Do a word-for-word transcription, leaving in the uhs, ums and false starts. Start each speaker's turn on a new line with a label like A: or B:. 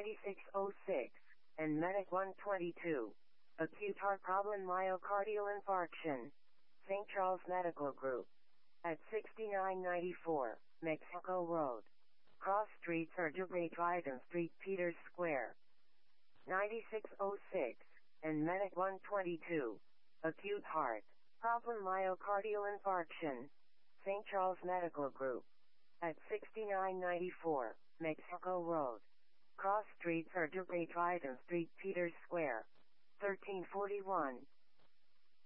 A: ninety-six oh six, and Medic one twenty-two. Acute heart problem myocardial infarction. Saint Charles Medical Group. At sixty-nine ninety-four, Mexico Road. Cross Street Surgery Dryden Street Peters Square. ninety-six oh six, and Medic one twenty-two. Acute heart problem myocardial infarction. Saint Charles Medical Group. At sixty-nine ninety-four, Mexico Road. Cross Street Surgery Dryden Street Peters Square. thirteen forty-one,